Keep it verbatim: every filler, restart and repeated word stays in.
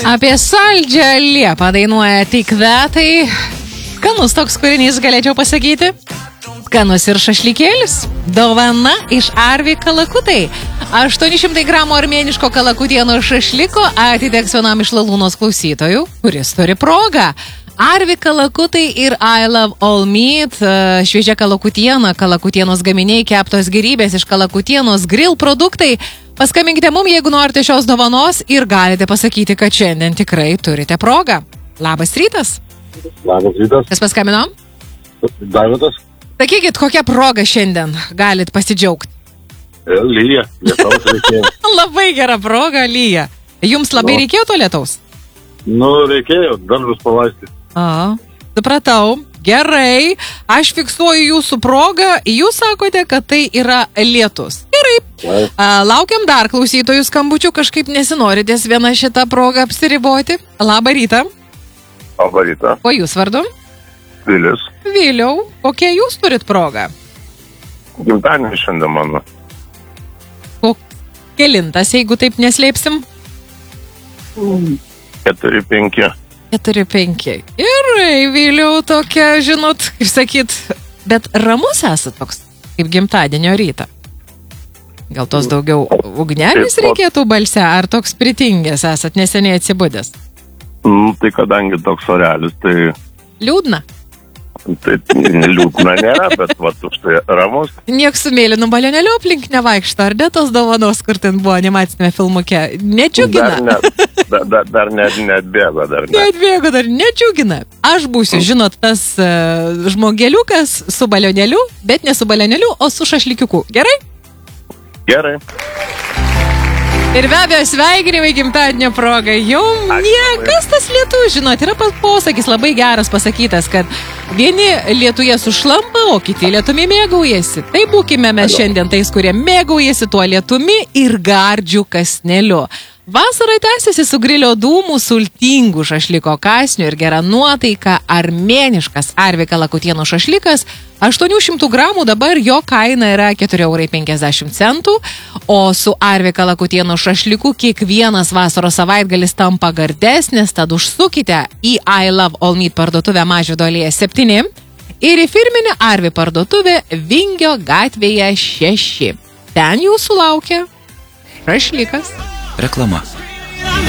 Apie saldžią liepą dainuoja tik vetai. Skanus toks kūrinys, galėčiau pasakyti. Skanus ir šašlykėlis. Dovana iš Arvi Kalakutai. aštuoni šimtai gramų armėniško kalakutieno šašliko atiteks vienam iš Lalūnos klausytojų, kuris turi progą. Arvi Kalakutai ir I Love All Meat, šviežia kalakutiena, kalakutienos gaminiai, keptos gėrybės iš kalakutienos, grill produktai. Paskambinkite mum, jeigu norite šios dovanos ir galite pasakyti, kad šiandien tikrai turite progą. Labas rytas. Labas rytas. Kas paskambino? Davidas. Sakykit, kokią progą šiandien galit pasidžiaugti? Lyja. Lietaus reikėjo. Labai gera proga, lyja. Jums labai Nu. reikėjo to lietaus? Nu, reikėjo, daržus palaistyti. A, supratau. Gerai. Aš fiksuoju jūsų progą. Jūs sakote, kad tai yra lietus. Gerai. Taip. A, laukiam dar klausytojų skambučių. Kažkaip nesinoritės vieną šitą progą apsiriboti. Labą rytą. Labą rytą. Kuo jūs vardu? Vilis. Vėliau. Kokią jūs turit progą? Gimtadienis šiandien mano. O kelintas, jeigu taip neslėpsim? Keturi, penki. Keturi, penki. Gerai, vėliau tokia, žinot, kaip sakyt, bet ramus esat toks, kaip gimtadienio rytą. Gal tos daugiau ugnelės Taip, reikėtų balse, ar toks pritingęs esat neseniai atsibudęs? Nu, tai kadangi toks orelis, tai, Liūdna. tai liūdna nėra, bet vat už tai ramus. Nieks su mėlynu balionėliu aplink nevaikšto, ar ne tos dovanos, kur ten buvo animacinėme filmuke? Dar, Nedžiugina. ne, dar, dar, dar net, net bėga, dar net. Neatbėgo dar, nedžiugina. Aš būsiu, žinot, tas uh, žmogeliukas su balionėliu, bet ne su balionėliu, o su šašlikiuku. Gerai? Gerai. Ir be abejo, sveikinimai gimtadienio progai. Jau niekas tas lietus, žinot, yra posakis labai geras pasakytas, kad vieni lietuje sušlampa, o kiti lietumi mėgaujasi. Tai būkime mes šiandien tais, kurie mėgaujasi tuo lietumi ir gardžių kasneliu. Vasara tęsiasi su grilio dūmų, sultingų šašliko kasnių ir gera nuotaika. Armėniškas Arvi Kalakutieno šašlikas aštuoni šimtai gramų, dabar jo kaina yra keturi eurai penkiasdešimt centų, o su Arvi Kalakutieno šašliku kiekvienas vasaros savaitgalis tampa gardesnis, tad užsukite į I Love All Meat parduotuvę Mažvydo alėja septyni ir į firminę Arvi parduotuvę Vingio gatvėje šeši. Ten jūsų laukia šašlikas. Reklama.